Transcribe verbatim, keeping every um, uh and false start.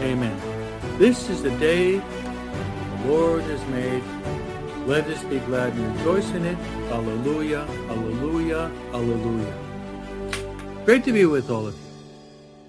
Amen. This is the day the Lord has made. Let us be glad and rejoice in it. Hallelujah, hallelujah, hallelujah. Great to be with all of you.